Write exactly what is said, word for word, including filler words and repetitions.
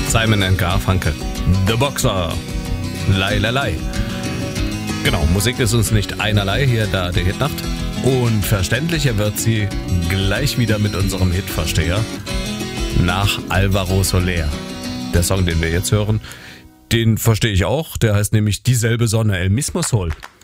Simon and Garfunkel, The Boxer, Lai Lai Lai. Genau, Musik ist uns nicht einerlei, hier da der Hitnacht. Und verständlicher wird sie gleich wieder mit unserem Hitversteher nach Alvaro Soler. Der Song, den wir jetzt hören, den verstehe ich auch, der heißt nämlich Dieselbe Sonne, El Mismo Sol.